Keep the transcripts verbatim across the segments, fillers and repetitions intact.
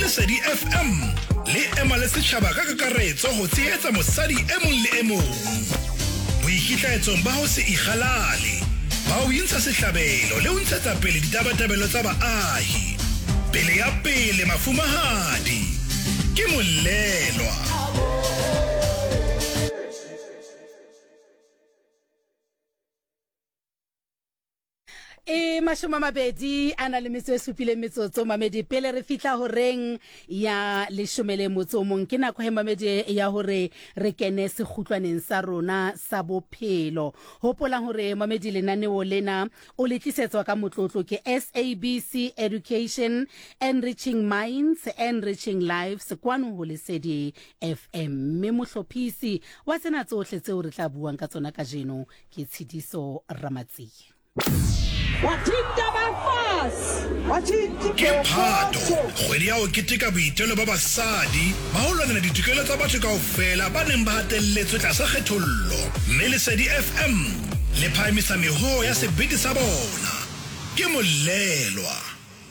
Lesedi F M le ema le setjhaba ka kakaretso ho tshehetsa mosadi e mong le e mong. Boikitlaetsong ba ho se ikgalale, ba ho intsha sehlabelo le ho ntshetsa pele ditabatabelo tsa baahi. Pele ya pele mafumahadi ke Molelwa. E mashoma mabedi ana le metso e supile metsotso mamedi pele re fitla ho reng ya leshomele motso mong ke nako he mamedi ya hore re kene se kgutlwaneng sa rona sa bophelo hopola hore mamedi lenaneo lena o le tlisetswa ka motlotlo ke S A B C Education, Enriching Minds, Enriching Lives kwano ho Lesedi F M. Me mohlophisi wa tsena tsohle tseo re tla buang ka tsona ka jeno ke Tshidiso Ramatsi. Watinda bafasi watinda Ke Phato kgwedi ya ho keteka boitelo ba basadi ba ho lwanela ditokelo tsa batho kaofela ba neng ba hatelletswe tlasa kgethollo. Mme Lesedi F M le phahamisa meho ya sebete sa bona ke Molelwa.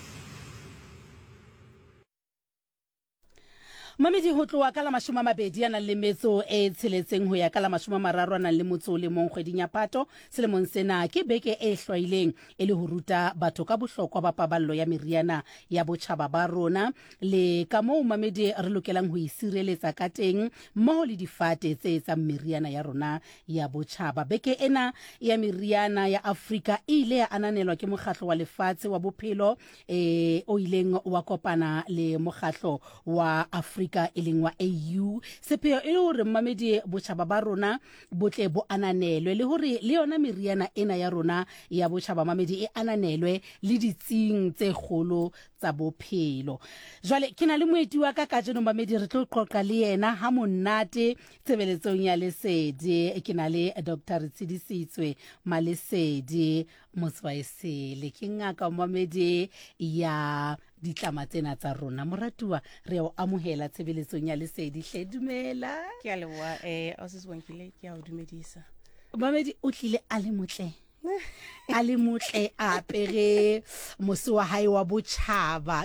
Mamedi ho tloa ka la mashoma mabedi ana le metso e tsheletseng ho ya ka la mashoma mararo ana le motso le mong kgweding ya Phato selemong sena ke beke e hlwaileng e le ho ruta batho ka bohlokwa ba paballo ya meriana ya botjhaba ba rona le ka moo mamedi re lokelang ho isireletsa ka teng mmoho le difate tse etsang meriana ya rona ya botjhaba. Beke ena ya meriana ya Afrika ile ya ananelwa ke mokgatlo wa lefatshe wa bophelo e o ileng wa kopana le mokgatlo wa Afrika eleng wa A U sepheo e le hore mamedi botjhaba ba rona botle bo ananelwe le hore le yona meriana ena ya rona ya botjhaba mamedi e ananelwe le ditsing tse kgolo tsa bophelo. Jwale ke na le moeti wa ka ka jeno mamedi re tlo qoqa le yena ha monate tsebeletsong ya Lesedi. Ke na le Doctor Tshidisitswe Malesedi Motswaisele ke ngaka mamedi ya ditlama tsena tsa rona. Moratuwa re o amohela tsebeletsong ya Lesedi hle dumela. Ke a leboha eh o se swangile ke a o dumedisa. Mamedi o tlile a le motle a le motle a pere mose wa hae wa botjhaba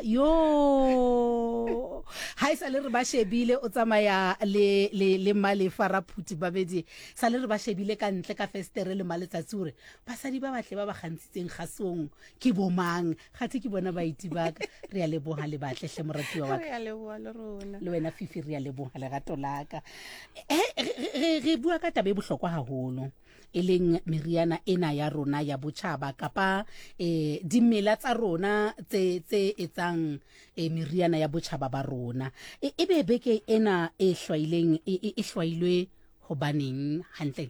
yo ha isa le re ba shebile o tsamaya le le le malefa raphuti babedi sa le re ba shebile ka ntle ka festere le maletsatsi hore basadi ba batle ba ba gantshitseng gasong ke bomang gathi ke bona baiti ba ka re a leboha le batle hle moratiwa wa ka Re a leboha le rona. le wena fifi re a leboha le gato laka e re bua ka tabe bohlokwa haholo eleng meriana ena ya rona ya botjhaba kapa eh dimela tsa rona tse tse etsang eh, meriana ya botjhaba ba rona e be beke ena e hlwaileng e hlwailwe hobaneng hantle.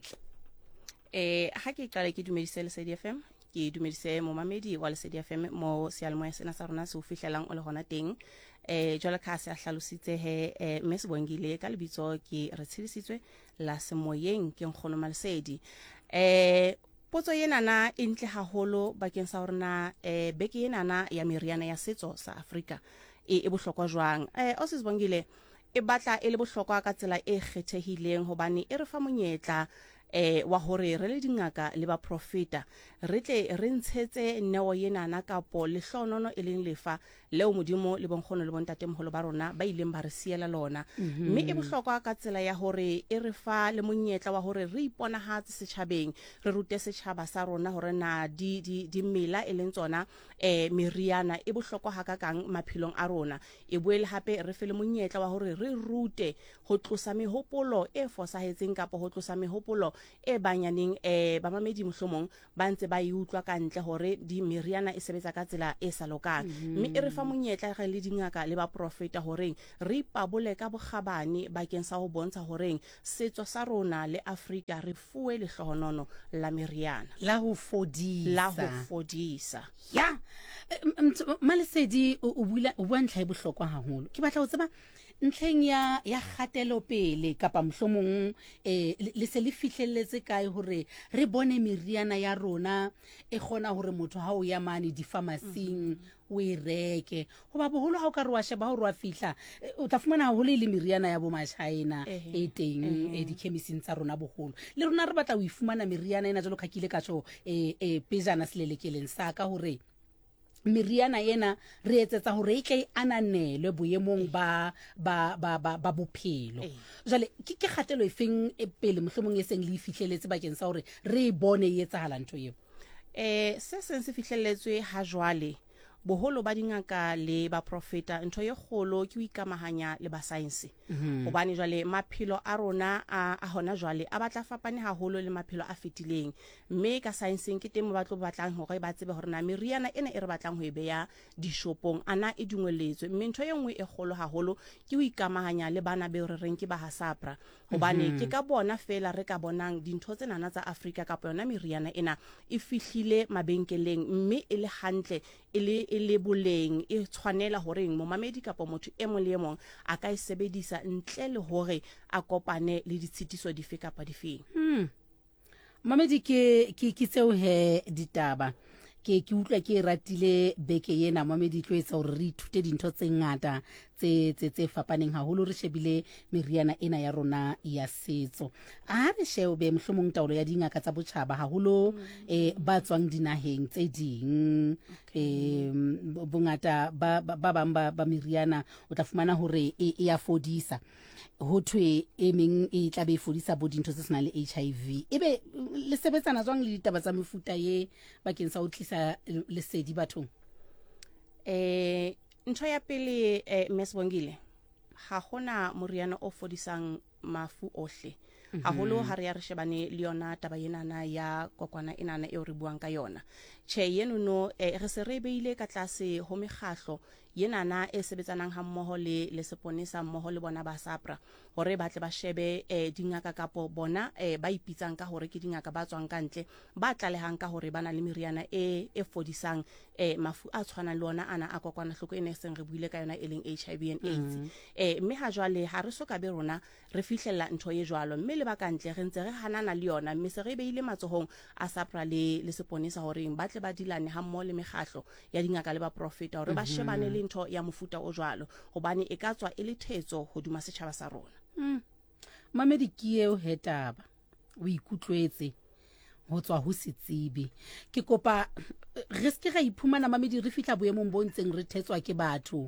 Eh ha ke qala ke dumedise Lesedi F M ke dumedise mo mamedi wa Lesedi F M mo sealmoya sena sa rona se o fihlelang o le hona teng eh jwale ka se a hlalositse he eh Ms Bongile ka lebitso ke re tshedisitswe la semoyeng ke nkgono Malesedi. Eh potso yena na intle haholo bakeng sa rona eh beke yena na ya meriana ya setso sa Afrika e e bohlokwa jwang. Eh o se Bongile e batla e le bohlokwa ka tsela e kgethehileng hobane e re fa monyetla eh wa hore re le dingaka le ba profeta re tle re ntshetse neo yena na kapo le hlonono e leng lefa leo modimo le bonkgono le bontate moholo ba rona ba ileng ba re siela lona mme e bohlokwa ka tsela ya hore e re fa le monyetla wa hore re iponahatse setjhabeng re rute setjhaba sa rona hore na di di dimela e leng tsona eh meriana e bohlokwa hakakang maphelong a rona e boele hape re fe le monyetla wa hore re rute ho tlosa mehopolo e fosahetseng kapo ho tlosa mehopolo e banyaneng eh ba mamedi mohlomong ba ntse ba iutlwa ka ntle hore di meriana e sebetsa ka tsela e sa lokang mme e re fa monyetla ga le dingaka le ba profeta hore re ipabole ka bogabane bakeng sa ho bontsha hore setso sa rona le Afrika re fuwe le hlohonono la meriana la ho fodisa la ho fodisa ya Malesedi o bula o bua ntlha e bohlokwa haholo ke batla ho tseba ntlheng ya ya kgatelo pele kapa mohlomong eh le se le fihlelletse kae hore re bone meriana ya rona e gona hore motho ha o ya mane di pharmacy o e reke hoba boholo ha o ka re wa sheba ho re wa fihla o tla fumana haholo le meriana ya bo ma China e teng e di chemising tsa rona boholo le rona re batla o ifumana meriana ena jalo ka kile ka tso e e pejana selelekeleng sa ka hore meriana ena re etsetsa hore e tle ananelwe boemong ba ba ba ba ba bophelo jale ke ke kgatelo efeng e pele mohlomong e seng le fihleletse bakeng sa hore re bone e etsahala ntho eo eh se seng se fihlelletswe ha jwale boholo ba dingaka le ba profeta ntho ye kgolo ke o ikamahanya le ba science hobane jwale maphelo a rona a a hona jwale a batla fapane haholo le maphelo a fetileng mme ka science ke teng mo batlo batlang hore ba tsebe hore na meriana ena e re batlang ho e beya dishopong ana e dungweletswe mme ntho ye nngwe e kgolo haholo ke o ikamahanya le bana be re reng ke ba hasapra hobane ke ka bona fela re ka bonang dintho tse nana tsa Africa ka yona meriana ena e fihlile mabenkeleng mme e le hantle e le e le boleng e tshwanela hore mo mamedi kapo motho e mo le mong a ka e sebedisa ntle le hore a kopane le ditshitiso dife kapa difeng mm. mamedi ke ke ke tseo he ditaba ke ke utlwa ke ratile beke yena mamedi tlo etsa hore re ithute dintho tse ngata tse tse tse fapaneng haholo re shebile meriana ena ya rona ya setso a re shebe mhlomong taolo ya dingaka tsa botjhaba haholo eh ba tswang dinaheng tse ding eh bongata ba ba bang ba meriana o tla fumana hore e ya fodisa ho thwe e meng e tla be fodisa bo dintho tse sena le H I V ebe le sebetsana jwang le ditaba tsa mefuta ye bakeng sa ho tlisa lesedi bathong eh ntho ya pele eh Mesbongile ha hona moriana o fodisang mafu ohle haholo ha re ya re shebane le yona taba yenana ya kokwana enana e re buang ka yona che yeno no eh, re se re beile ka tlase ho mekgahlo yenana e sebetsanang ha mmoho le le seponesa mmoho le bona ba sapra hore ba tle ba shebe eh, dingaka kapo bona eh, ba ipitsang ka hore ke dingaka ba tswang kantle ba tlalehang ka hore bana le meriana e e fodisang eh, mafu a tshwanang le ona ana a kokwana hloko ene seng re buile ka yona e leng H I V and AIDS mm -hmm. eh mme ha jwale ha re soka be rona re fihlella ntho ye jwalo mme le ba kantle re ntse re hanana le yona mme se re beile matsohong a sapra le le seponesa hore ba tle ba dilane ha mmoho le mekgahlo ya dingaka le ba profeta hore ba shebane le ntho ya mofuta o jwalo hobane e ka tswa e le thetso ho duma setjhaba sa rona mm. mamedi ke eo hetaba o ikutlwetse ho tswa ho setsibi ke kopa re ske ga iphumana mamedi re fihla boemong bo ntseng re thetswa ke batho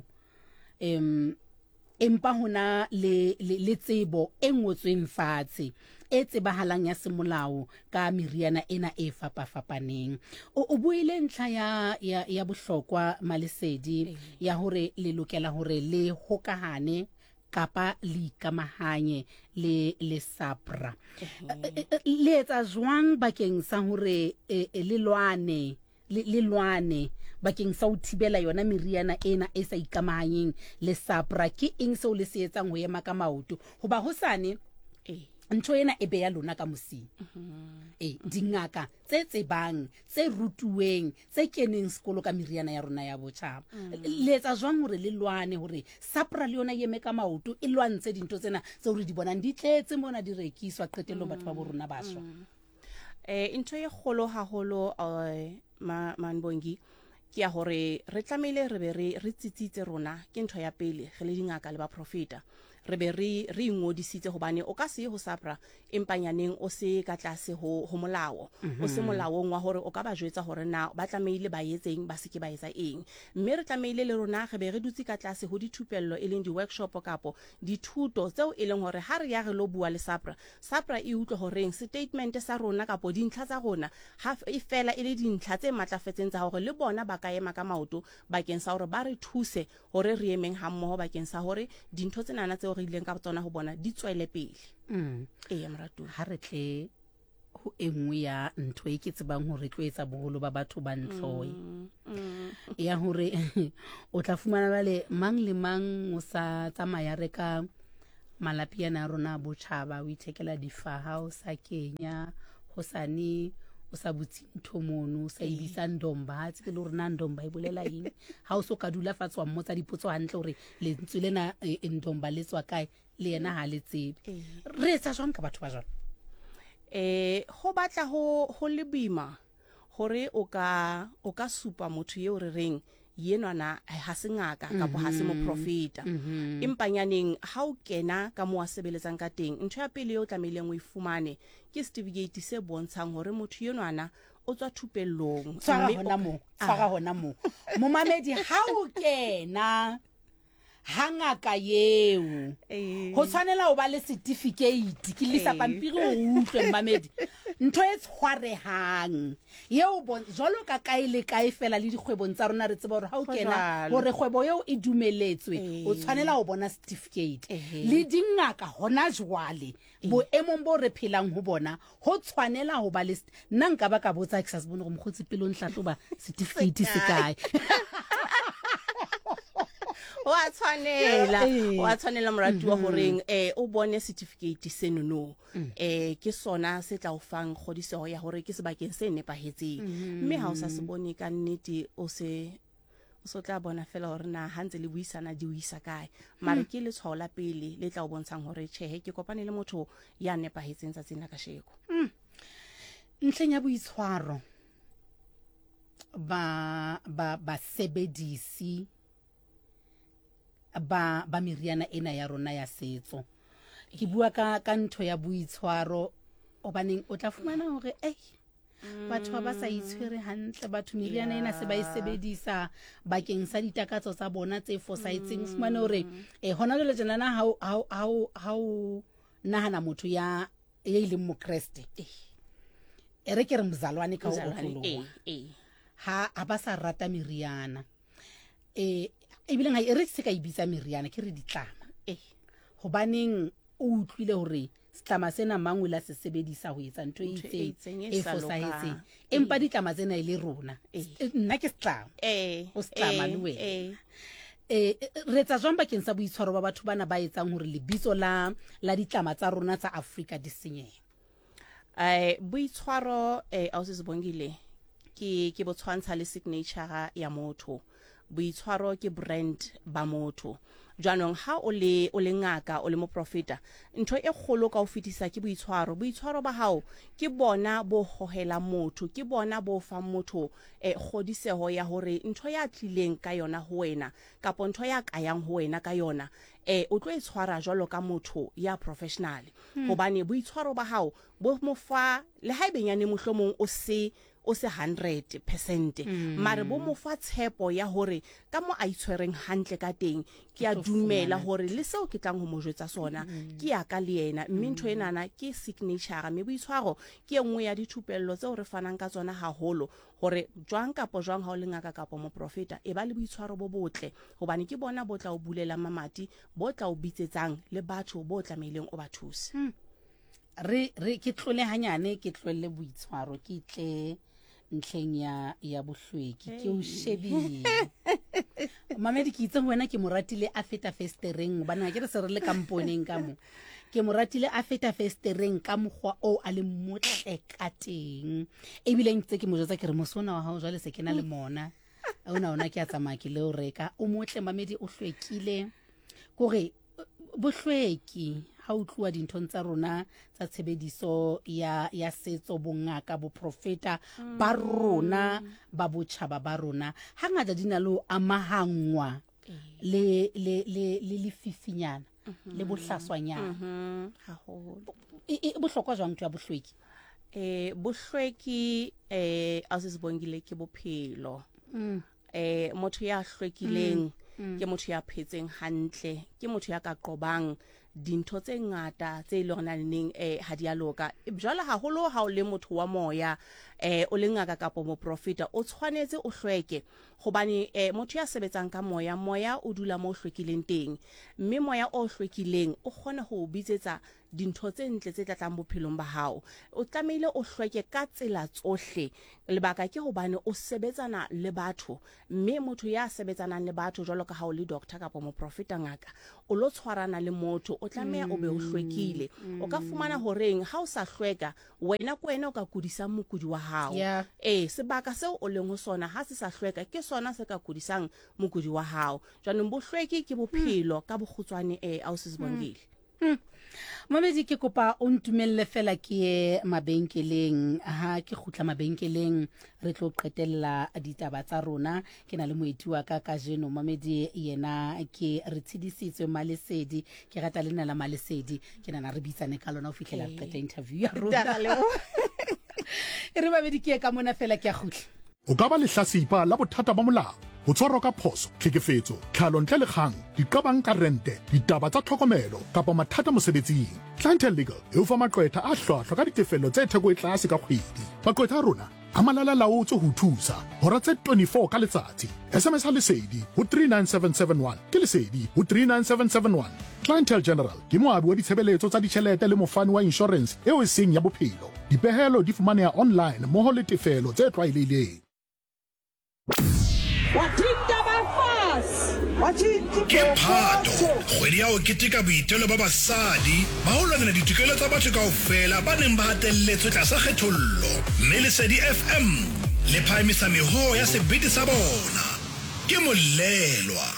em empa hona le le tsebo e ngotsweng fatshe e tsebahalang ya semolao ka meriana ena e fapafapaneng o buile ntlha ya ya ya bohlokwa malesedi ya hore le lokela hore le hokahane kapa le ikamahanye le le sapra le etsa jwang bakeng sa hore le lwane le lwane bakeng sa o thibela yona meriana ena e sa ikamahanyeng le sapra ke eng se o le se etsang ho ema ka maoto hoba hosane eh ntho ena e be ya lona ka mosing eh dingaka tse tsebang tse rutuweng tse keneng sekolo ka meriana ya rona ya botjhaba le etsa jwang hore le lwane hore sapra le yona e eme ka maoto e lwantse dintho tsena tse re di bonang di tletse mona di rekiswa qetelo batho ba bo rona ba shwa eh ntho ye kgolo haholo eh ma manbongi ke ya hore re tlamehile re be re re tsitsitse rona ke ntho ya pele re le dingaka le ba profeta re be re re ingodisitse hobane o ka se ho sapra empanyaneng o se ka tlase ho ho molao o se molaong wa hore o ka ba jwetsa hore na ba tlamehile ba yetseng ba se ke ba etsa eng mme re tlamehile le rona re be re dutse ka tlase ho dithupello e leng di workshop kapo dithuto tseo e leng hore ha re ya re lo bua le sapra sapra e utlwe horeng statement sa rona kapo dintlha tsa rona ha e fela e le dintlha tse matlafetseng tsa hore le bona ba ka ema ka maoto bakeng sa hore ba re thuse hore re emeng ha mmoho bakeng sa hore dintho tsena na tseo re ileng ka tsona ho bona di tswele pele mm e ya marato ha re tle ho engwe ya ntho e ke tsebang hore tlo etsa boholo ba batho ba ntloye ya hore o tla fumana bale mang le mang o sa tsamaya re ka malapiana a rona botjhaba o ithekela difaha o sa kenya ho sane o sa butsi ntho mono o sa ibisa ndomba ha tse le rona ndomba e bolela eng ha o so ka dula fatswa mmotsa dipotso hantle hore le ntswile na ndomba le tswa kae le yena ha le tsebe re etsa jwang ka batho ba jwalo eh ho batla ho ho lebima hore o ka o ka supa motho ye o re reng yenwana ha se ngaka kapo ha se mo profita empanyaneng ha o kena ka mo a sebeletsang ka teng ntho ya pele o tlameileng o ifumane ke certificate se bontshang hore motho yenwana o tswa thupellong tshwara hona mo tshwara hona mo mo mamedi ha o kena hangaka yeo ho tshwanela o ba le certificate ke lisa pampiri o utlwe mamedi ntho e tshwarehang yeo bon jolo ka kaile kae fela le dikgwebong tsa rona re tseba hore ha o kena hore kgwebo yeo e dumeletswe o tshwanela o bona certificate le dingaka hona jwale boemong bo re phelang ho bona ho tshwanela ho ba le nna nka ba ka botsa ke sa se bone go mokgotsi pele o ntlhatloba certificate se kae wa tshwanela wa tshwanela morati wa horeng eh o bone certificate seno no eh ke sona se tla o fang kgodiseho ya hore ke sebakeng se nepahetseng mme ha o sa se bone ka nnete o se o so tla bona fela hore na hantse le buisana di uisa kae mara ke le tshwao la pele le tla o bontshang hore chehe ke kopane le motho ya nepahetseng tsa tsena ka sheko ntleng ya boitshwaro ba ba ba sebedisi ba ba meriana ena ya rona ya setso ke bua ka ka ntho ya boitshwaro obaneng o tla fumana hore eh batho ba sa itshwere hantle batho meriana ena se ba e sebedisa bakeng sa ditakatso tsa bona tse fosahetseng fumana hore eh hona le jana na ha ha ha o nahana motho ya e ile mo Kriste e re ke re mzalwane ka o tlolo eh ha ba sa rata meriana eh ebile ga e re se ka ibitsa meriana ke re ditlama eh hobaneng o utlwile hore setlama sena mangwe la se sebedisa ho etsa ntho e itseng e fosahetseng empa ditlama tsena ile rona nna ke setlama eh o setlama le wena eh re tsa jwang bakeng sa boitshwaro ba batho bana ba etsang hore lebitso la la ditlama tsa rona tsa Afrika di senyehe eh boitshwaro eh a o se bongile ke ke botshwantsha le signature ya motho boitshwaro ke brand ba motho jwanong ha o le o le ngaka o le mo profita ntho e kgolo ka o fetisa ke boitshwaro boitshwaro ba hao ke bona bo hohela motho ke bona bo fa motho e godiseho ya hore ntho ya tlileng ka yona ho wena kapo ntho ya kayang ho wena ka yona eh o tlo e tshwara jwalo ka motho ya professional hobane boitshwaro ba hao bo mo fa le haebenyane mohlomong o se o se one hundred percent mare bo mo fa tshepo ya hore ka mo a itshwereng hantle ka teng ke a dumela hore le seo ke tlang ho mo jwetsa sona ke ya ka le yena mme ntho enana ke signature me boitshwaro ke engwe ya dithupello tseo re fanang ka tsona haholo hore jwang kapo jwang ha o le ngaka kapo mo profeta e ba le boitshwaro bo botle hobane ke bona bo tla o bulela mamati bo tla o bitsetsang le batho bo tlameileng o ba thuse re re ke tlole hanyane ke tlole boitshwaro ke tle ntleng ya ya bohlweki ke o shebile mamedi ke itse wena ke moratile a feta festereng bana ke re se re le kamponeng ka mo ke moratile a feta festereng ka mogwa o a le motle ka teng e bile ntse ke mo jotsa ke re mosona wa hao jwale se ke na le mona ona ona ke a tsamaya ke le o reka o motle mamedi o hlwekile kore bohlweki ha o tluwa dinthong tsa rona tsa tshebediso ya ya setso bongaka bo profeta ba rona ba botjhaba ba rona hangata dina lo amahangwa le le le le fifinyana le bohlaswanyana haholo e bohlokwa jwang twa bohlweki eh bohlweki eh a se bongile ke bophelo eh motho ya hlwekileng ke motho ya phetseng hantle ke motho ya ka qobang dintho tse ngata tse ilonaneng eh ha dia loka jwala haholo ha o le motho wa moya eh o le ngaka kapo mo profeta o tshwanetse o hlweke hobane eh motho ya sebetsang ka moya moya o dula mo hlwekileng teng mme moya o hlwekileng o kgona ho bitsetsa dintho tse ntle tse tlatlang bophelong ba hao o tlameile o hlweke ka tsela tsohle lebaka ke hobane o sebetsana le batho mme motho ya sebetsanang le batho jwalo ka ha o le doctor kapo mo profeta ngaka o lo tshwarana le motho o tlameha o be o hlwekile o ka fumana horeng ha o sa hlweka wena kwena o ka kudisa mokudi wa hao eh sebaka seo o leng ho sona ha se sa hlweka ke sona se ka kudisang mokudi wa hao jwanong bohlweki ke bophelo ka bokgutswane eh a o se bongile Mamedi ke kopa o ntumelle fela ke ye mabenkeleng ha ke khutla mabenkeleng re tlo qetella ditaba tsa rona ke na le moeti wa ka ka jeno Mamedi yena ke re tshedisitswe Malesedi ke rata lena la Malesedi ke nana re bitsane ka lona o fihlela re qeta interview ya rona e re Mamedi ke ka mona fela ke a khutla o ka ba lehlasipa la bothata ba molao ho tshwarwa ka phoso tlhekefetso tlhalo ntle le kgang diqabang ka rente ditaba tsa tlhokomelo kapa mathata mosebetsing Clientele Legal e o fa maqwetha a hlwahlwa ka ditefello tse theko e tlase ka kgwedi maqwetha a rona a malala laotse ho thusa hora tse twenty-four ka letsatsi S M S ha lesedi ho three nine seven seven one ke lesedi ho three nine seven seven one Clientele General ke moabi wa ditshebeletso tsa ditjhelete le mofani wa insurance eo e seng ya bophelo dipehelo di fumaneha online moho le tefelo tse tlwaelehileng Wathinta bafasi wathinta ke phato kgwedi ya ho keteka boitelo ba basadi ba ho lwanela ditokelo tsa batho kaofela ba neng ba hatelletswe tlasa kgethollo mme Lesedi F M le phahamisa meho ya sebete sa bona ke molelwa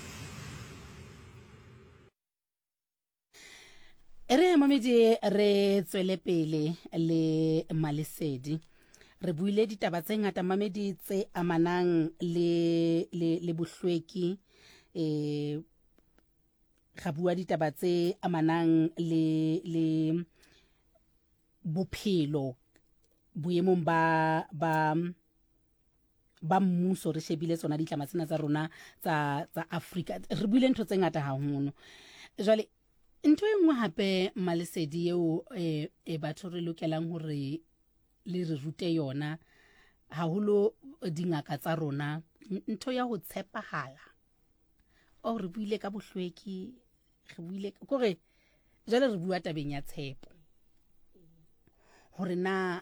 ere Mamedi re tswele pele le Malesedi re buile ditaba tse ngata Mamedi tse amanang le le le bohlweki eh ga bua ditaba tse amanang le le bophelo boemong ba ba ba mmuso re shebile tsona ditlama tsena tsa rona tsa tsa Africa re buile ntho tse ngata haholo jwale ntho e nngwe hape Malesedi eo e e batho re lokelang hore le re rute yona haholo dingaka tsa rona ntho ya ho tshepahala o re buile ka bohlweki re buile kore jale re bua tabeng ya tshepo hore na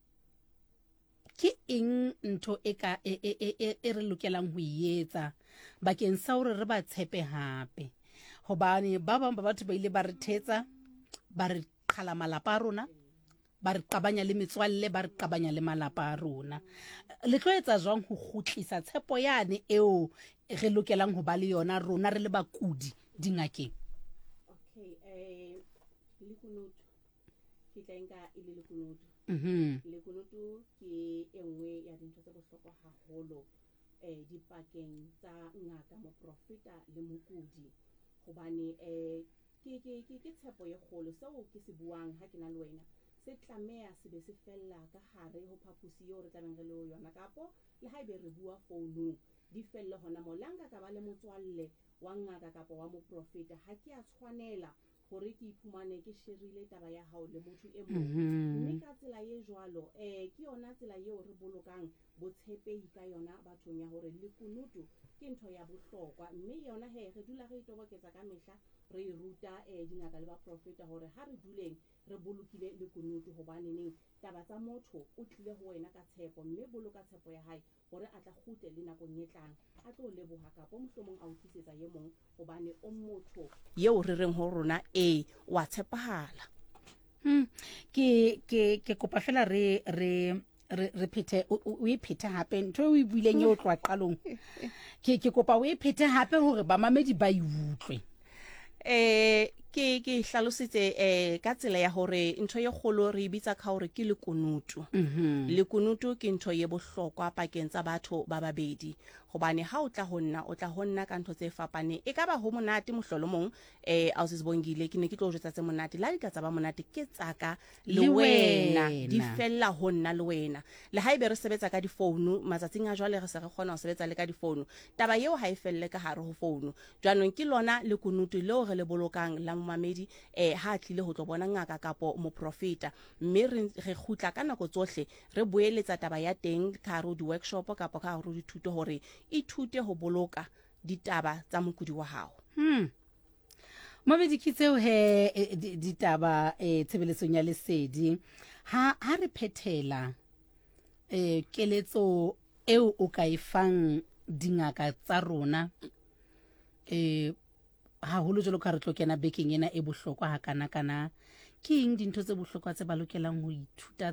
ke eng ntho e ka e e e re lokelang ho ietsa bakeng sa hore re ba tshepe hape hobane ba bang ba batho ba ile ba re thetsa ba re khala malapa rona ba re qabanya le metswalle ba re qabanya le malapa a rona le tlo etsa jwang ho khutlisa tshepo yane eo re lokelang ho ba le yona rona re le bakudi dingakeng okay eh lekunutu ke tla nka ile lekunutu mhm lekunutu ke engwe ya dintho tse bohlokwa haholo eh dipakeng tsa ngaka mo profeta le mokudi hobane eh ke ke ke tshepo ye kgolo seo ke se buang ha ke na le wena se tlamea se be se fella ka hare ho phapusi yo re tlameng re le yona kapo le ha ibe re bua founung di felle hona molanga ka ba le motswalle wa ngaka kapo wa moprofeta ha ke a tshwanela hore ke iphumane ke sherile taba ya hao le motho e mong mme ka tsela ye jwalo eh ke yona tsela eo re bolokang botshepehi ka yona bathong ya hore lekunutu ke ntho ya bohlokwa mme yona he re dula re itoboketsa ka mehla re ruta eh dingaka le ba profeta hore ha re duleng re bolokile lekunutu hobane neng taba tsa motho o tlile ho wena ka tshepo mme boloka tshepo ya hae hore a tla khutle le nakong e tlang a tlo leboha ka bo mohlomong a utlisetsa ye mong hobane o motho yeo re reng ho rona e wa tshepahala hm ke ke ke kopa fela re re re re phethe o e phethe hape ntho o e buileng yo tloa qalong ke ke kopa o e phethe hape hore ba mamedi ba iutlwe eh ke ke hlalositse eh ka tsela ya hore ntho ye kgolo re ibitsa ka hore ke lekunutu lekunutu ke ntho ye bohlokwa pakeng tsa batho ba babedi hobane ha o tla honna o tla honna ka ntho tse fapane e ka ba ho monate mohlolomong eh a se bongile ke ne ke tlo jwetsa tse monate la di ka tsa ba monate ke tsaka le wena di fella honna le wena le ha ibe re sebetsa ka di phone matsatsing a jwale re se re kgona ho sebetsa le ka di phone taba yeo ha e felle ka hare ho phone jwanong ke lona lekunutu leo re le bolokang la mamedi eh ha tlile ho tlo bona ngaka kapo moprofeta mme re re khutla ka nako tsohle re boeletsa taba ya teng ka ro di workshop kapo ka ro di thuto hore ithute ho boloka ditaba tsa mokudi wa hao hm Mamedi kitseo he ditaba eh tshebeletsong ya Lesedi ha ha re phethela eh keletso eo o ka ifang dingaka tsa rona eh ha holo jolo ka re tlo kena bekeng ena e bohlokwa ha kana kana ke eng dintho tse bohlokwa tse ba lokelang ho ithuta